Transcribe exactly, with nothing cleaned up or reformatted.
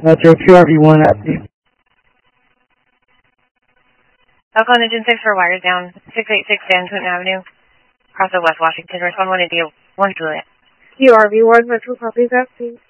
Metro two R V one at the Oakland Engine six for wires down, six eight six San Quentin Avenue, across of West Washington. Respond one to D one Juliet. Q R V one, Metro copies that, please.